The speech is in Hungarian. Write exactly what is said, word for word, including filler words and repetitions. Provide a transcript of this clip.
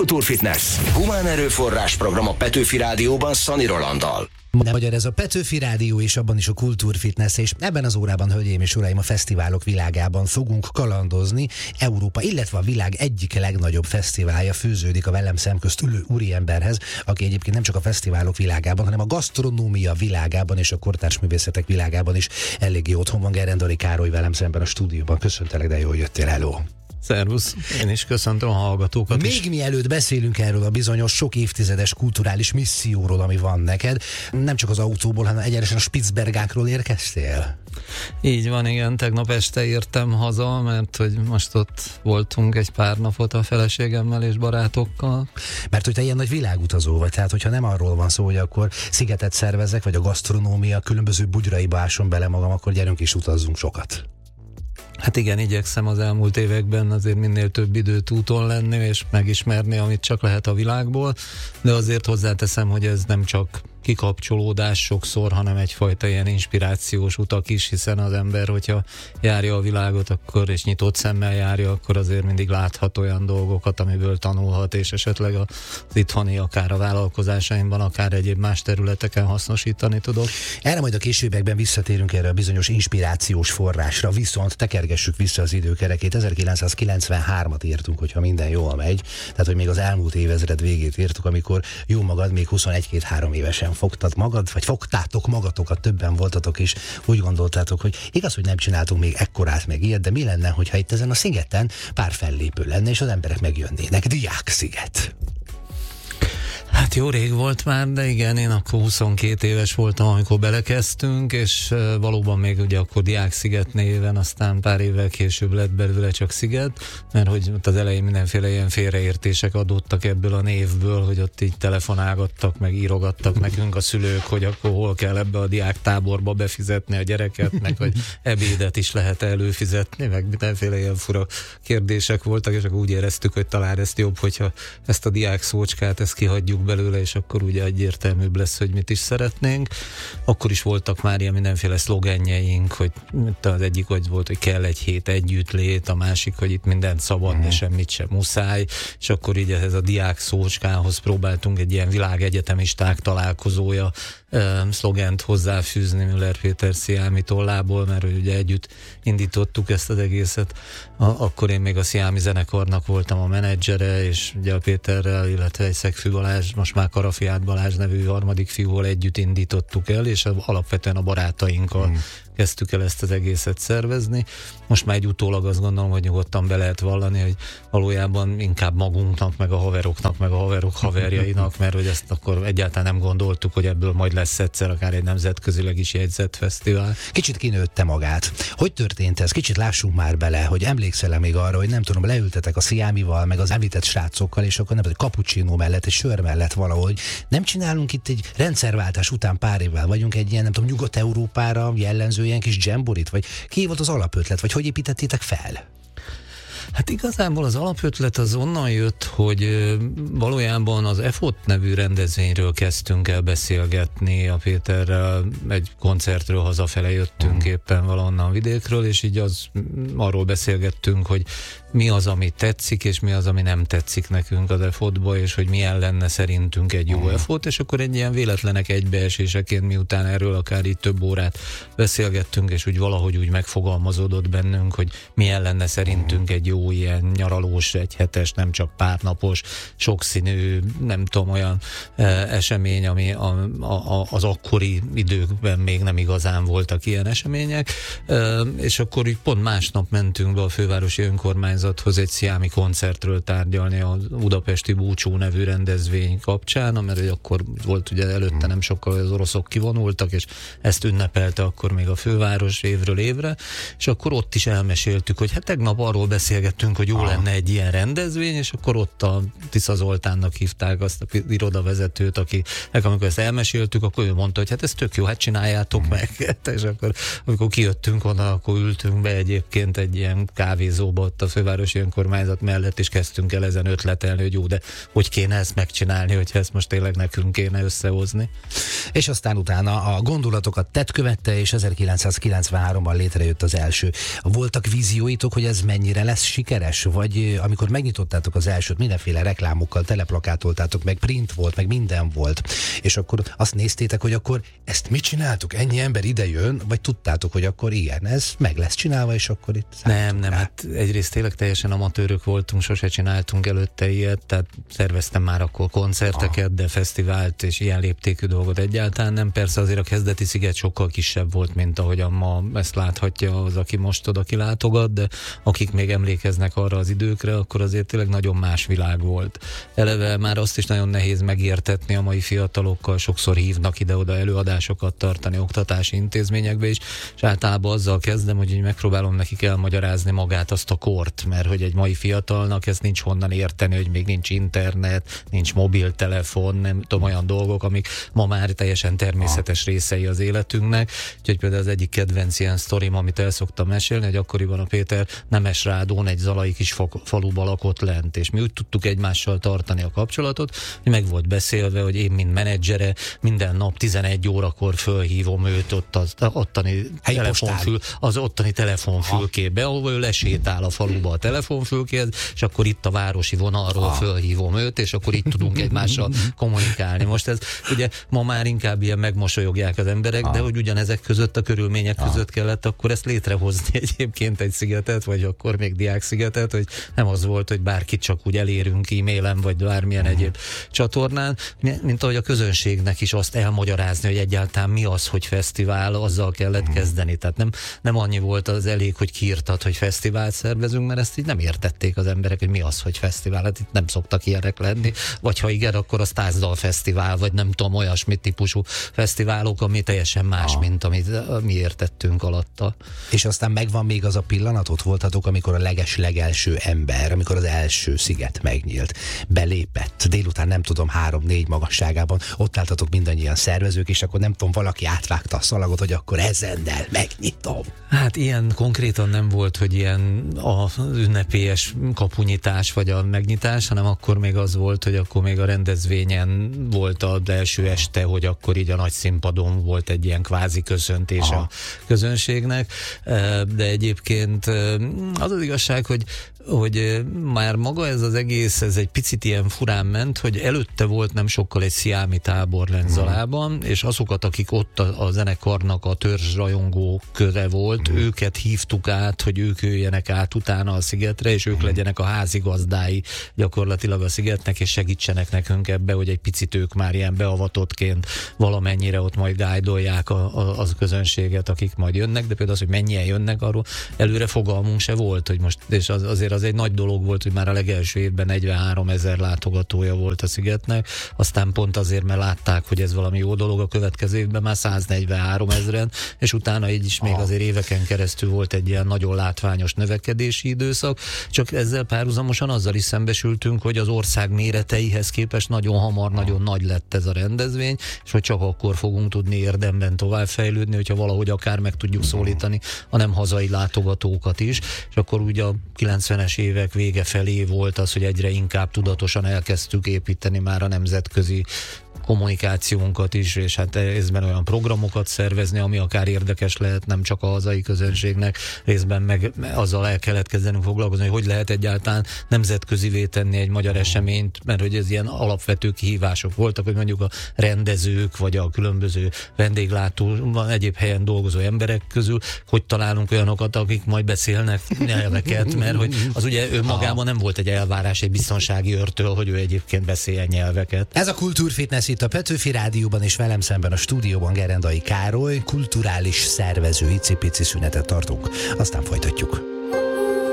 Kultúrfitness. Humán erőforrás program a Petőfi Rádióban Szani Rolanddal. Nem magyar ez a Petőfi Rádió, és abban is a Kultúrfitness, és ebben az órában, hölgyeim és uraim, a fesztiválok világában fogunk kalandozni. Európa, illetve a világ egyik legnagyobb fesztiválja fűződik a velem szemközt ülő úriemberhez, aki egyébként nem csak a fesztiválok világában, hanem a gasztronómia világában és a kortárs művészetek világában is eléggé otthon van. Gerendori Károly velem szemben a stúdióban. Köszöntelek, de jól jöttél, hello! Szervusz, én is köszöntöm a hallgatókat Még is. mielőtt beszélünk erről a bizonyos sok évtizedes kulturális misszióról, ami van neked, nem csak az autóból, hanem egyenesen a Spitzbergákról érkeztél? Így van, igen, tegnap este értem haza, mert hogy most ott voltunk egy pár napot a feleségemmel és barátokkal. Mert hogy te ilyen nagy világutazó vagy, tehát hogyha nem arról van szó, hogy akkor szigetet szervezek, vagy a gasztronómia különböző bugyraiba ásom bele magam, akkor gyerünk is utazzunk sokat. Hát igen, igyekszem az elmúlt években azért minél több időt úton lenni, és megismerni, amit csak lehet a világból, de azért hozzáteszem, hogy ez nem csak kikapcsolódás sokszor, hanem egyfajta ilyen inspirációs utak is, hiszen az ember, hogyha járja a világot, akkor és nyitott szemmel járja, akkor azért mindig láthat olyan dolgokat, amiből tanulhat, és esetleg az itthoni, akár a vállalkozásaimban, akár egyéb más területeken hasznosítani tudok. Erre majd a későbbekben visszatérünk erre a bizonyos inspirációs forrásra, viszont tekergessük vissza az időkerekét. ezerkilencszázkilencvenhármat írtunk, hogyha minden jól megy, tehát hogy még az elmúlt évezred végét írtuk, amikor jó magad még huszonegy-két-három évesen fogtad magad, vagy fogtátok magatokat, többen voltatok is, úgy gondoltátok, hogy igaz, hogy nem csináltunk még ekkorát meg ilyet, de mi lenne, hogyha itt ezen a szigeten pár fellépő lenne, és az emberek megjönnének. Diáksziget. Hát jó rég volt már, de igen, én akkor huszonkét éves voltam, amikor belekezdtünk, és valóban még ugye akkor Diáksziget néven, aztán pár évvel később lett belőle csak Sziget, mert hogy ott az elején mindenféle ilyen félreértések adottak ebből a névből, hogy ott így telefonálgattak, meg írogattak nekünk a szülők, hogy akkor hol kell ebbe a diáktáborba befizetni a gyereket, meg hogy ebédet is lehet előfizetni, meg mindenféle ilyen fura kérdések voltak, és akkor úgy éreztük, hogy talán ezt jobb, hogyha ezt a diák szócskát, ezt kihagyjuk belőle, és akkor ugye egyértelműbb lesz, hogy mit is szeretnénk. Akkor is voltak már ilyen mindenféle szlogenjeink, hogy az egyik hogy volt, hogy kell egy hét együttlét, a másik, hogy itt mindent szabad, de semmit sem muszáj, és akkor így ez a diák szócskához próbáltunk egy ilyen világegyetemisták találkozója uh, szlogent hozzáfűzni Müller Péter Sziámi tollából, mert hogy ugye együtt indítottuk ezt az egészet. A, akkor én még a Sziámi zenekarnak voltam a menedzsere, és ugye a Péterrel, illetve egy Szegfű Balázs, most már Karafiát Balázs nevű harmadik fiúval együtt indítottuk el, és alapvetően a barátainkkal mm. kezdtük el ezt az egészet szervezni. Most már egy utólag azt gondolom, hogy nyugodtan be lehet vallani, hogy valójában inkább magunknak, meg a haveroknak, meg a haverok haverjainak, mert hogy ezt akkor egyáltalán nem gondoltuk, hogy ebből majd lesz egyszer akár egy nemzetközileg is jegyzett fesztivál. Kicsit kinőtte magát. Hogy történt ez? Kicsit lássunk már bele, hogy emlékszel-e még arra, hogy nem tudom, leültetek a Sziámival, meg az említett srácokkal, és akkor nem tudom, cappuccino mellett, egy sör mellett valahogy. Nem csinálunk itt egy rendszerváltás után pár évvel, vagyunk egy ilyen, nem tudom, Nyugat-Európára jellemző ilyen kis dzsemborit, vagy ki volt az alapötlet, vagy hogy építettétek fel? Hát igazából az alapötlet az onnan jött, hogy valójában az e f o té nevű rendezvényről kezdtünk el beszélgetni a Péterrel, egy koncertről hazafele jöttünk mm. éppen valahonnan vidékről, és így az, arról beszélgettünk, hogy mi az, ami tetszik, és mi az, ami nem tetszik nekünk az e f o té-ba, és hogy milyen lenne szerintünk egy jó mm. e f o té, és akkor egy ilyen véletlenek egybeeséseként, miután erről akár így több órát beszélgettünk, és úgy valahogy úgy megfogalmazódott bennünk, hogy milyen lenne szerintünk egy jó ilyen nyaralós, egyhetes, nem csak párnapos, sokszínű, nem tudom, olyan e, esemény, ami a, a, az akkori időkben még nem igazán voltak ilyen események, e, és akkor így pont másnap mentünk be a fővárosi önkormányzathoz egy sziámi koncertről tárgyalni a budapesti Búcsú nevű rendezvény kapcsán, mert akkor volt ugye előtte nem sokkal az oroszok kivonultak, és ezt ünnepelte akkor még a főváros évről évre, és akkor ott is elmeséltük, hogy hát tegnap arról beszélgettünk, hogy jó ah. lenne egy ilyen rendezvény, és akkor ott a Tisza Zoltánnak hívták azt a irodavezetőt, aki, amikor ezt elmeséltük, akkor ő mondta, hogy hát ez tök jó, hát csináljátok hmm. meg. És akkor, amikor kijöttünk onnan, akkor ültünk be egyébként egy ilyen kávézóba ott a főváros fővárosi önkormányzat mellett, és kezdtünk el ezen ötletelni, hogy jó, de hogy kéne ezt megcsinálni, hogyha ezt most tényleg nekünk kéne összehozni. És aztán utána a gondolatokat tett követte, és ezerkilencszázkilencvenháromban létrejött az első. Voltak vízióitok, hogy ez mennyire lesz sikeres? Vagy amikor megnyitottátok az elsőt, mindenféle reklámokkal teleplakátoltátok, meg print volt, meg minden volt, és akkor azt néztétek, hogy akkor ezt mit csináltuk? Ennyi ember ide jön, vagy tudtátok, hogy akkor igen, ez meg lesz csinálva, és akkor itt nem, nem, rá. hát egyrészt tényleg teljesen amatőrök voltunk, sose csináltunk előtte ilyet, tehát szerveztem már akkor koncerteket, de fesztivált és ilyen léptékű dolgot egyáltalán nem. Persze azért a kezdeti sziget sokkal kisebb volt, mint ahogyan ma ezt láthatja az, aki most oda kilátogat, de akik még emlékeznek arra az időkre, akkor azért tényleg nagyon más világ volt. Eleve már azt is nagyon nehéz megértetni a mai fiatalokkal, sokszor hívnak ide-oda előadásokat tartani oktatási intézményekbe is, és általában azzal kezdem, hogy így megpróbálom nekik elmagyarázni magát, azt a kort, mert hogy egy mai fiatalnak ezt nincs honnan érteni, hogy még nincs internet, nincs mobiltelefon, nem tudom, olyan dolgok, amik ma már teljesen természetes részei az életünknek. Úgyhogy például az egyik kedvenc ilyen sztorim, amit el szoktam mesélni, hogy akkoriban a Péter Nemesrádón egy zalai kis faluba lakott lent, és mi úgy tudtuk egymással tartani a kapcsolatot, hogy meg volt beszélve, hogy én, mint menedzsere, minden nap tizenegy órakor fölhívom őt ott az ottani telefonfül, az ottani telefonfülkébe, ahol ő lesétál a faluba a telefonfülkéhez, és akkor itt a városi vonalról ha. fölhívom őt, és akkor itt tudunk egymással kommunikálni. Most ez ugye ma már inkább ilyen megmosolyogják az emberek, ha. de hogy ugyanezek között, a körülmények ha. között kellett akkor ezt létrehozni egyébként egy szigetet, vagy akkor még diákszigetet, hogy nem az volt, hogy bárkit csak úgy elérünk e-mailen, vagy bármilyen uh-huh. egyéb csatornán, mint ahogy a közönségnek is azt elmagyarázni, hogy egyáltalán mi az, hogy fesztivál, azzal kellett uh-huh. kezdeni. Tehát nem, nem annyi volt az elég, hogy kiírtad, hogy fesztivált szervezünk, mert ezt így nem értették az emberek, hogy mi az, hogy fesztivál. Hát itt nem szoktak ilyenek lenni, vagy ha igen, akkor az Tázdal fesztivál, vagy nem tudom, olyasmi típusú fesztiválok, ami teljesen más, ah. mint amit mi értettünk alatta. És aztán megvan még az a pillanat, ott voltatok, amikor a leges legelső ember, amikor az első sziget megnyílt, belépett, délután nem tudom, három-négy magasságában, ott álltatok mindannyian szervezők, és akkor nem tudom, valaki átvágta a szalagot, hogy akkor ezennel megnyitom. Hát ilyen konkrétan nem volt, hogy ilyen az ünnepélyes kapunyitás vagy a megnyitás, hanem akkor még az volt, hogy akkor még a rendezvényen volt az első este, hogy akkor így a nagy színpadon volt egy ilyen kvázi köszöntés Aha. a közönségnek, de egyébként az az igazság, hogy hogy már maga ez az egész, ez egy picit ilyen furán ment, hogy előtte volt nem sokkal egy sziámi tábor Lenzalában, és azokat, akik ott a, a zenekarnak a törzsrajongó köre volt, mm. őket hívtuk át, hogy ők jöjjenek át utána a szigetre, és ők mm. legyenek a házigazdái gyakorlatilag a szigetnek, és segítsenek nekünk ebbe, hogy egy picit ők már ilyen beavatottként valamennyire ott majd guide-olják a, a, az közönséget, akik majd jönnek, de például az, hogy mennyien jönnek, arról előre fogalmunk se volt, hogy most, és az, azért az egy nagy dolog volt, hogy már a legelső évben negyvenhárom ezer látogatója volt a szigetnek, aztán pont azért, mert látták, hogy ez valami jó dolog, a következő évben már száznegyvenhárom ezeren, és utána így is még azért éveken keresztül volt egy ilyen nagyon látványos növekedési időszak, csak ezzel párhuzamosan azzal is szembesültünk, hogy az ország méreteihez képest nagyon hamar, nagyon nagy lett ez a rendezvény, és hogy csak akkor fogunk tudni érdemben továbbfejlődni, hogyha valahogy akár meg tudjuk szólítani a nem hazai látogatókat is, és akkor ugye a kilencvenes évek vége felé volt az, hogy egyre inkább tudatosan elkezdtük építeni már a nemzetközi kommunikációnkat is, és hát részben olyan programokat szervezni, ami akár érdekes lehet nem csak a hazai közönségnek, részben meg azzal el kellett kezdenünk foglalkozni, hogy hogy lehet egyáltalán nemzetközivé tenni egy magyar eseményt, mert hogy ez ilyen alapvető kihívások voltak, hogy mondjuk a rendezők, vagy a különböző vendéglátó, egyéb helyen dolgozó emberek közül, hogy találunk olyanokat, akik majd beszélnek nyelveket, mert hogy az ugye ő magában nem volt egy elvárás egy biztonsági őrtől, hogy ő egyébként beszéljen nyelveket. Ez a Kultúrfitness itt a Petőfi Rádióban, és velem szemben a stúdióban Gerendai Károly, kulturális szervező, icipici szünetet tartunk, aztán folytatjuk.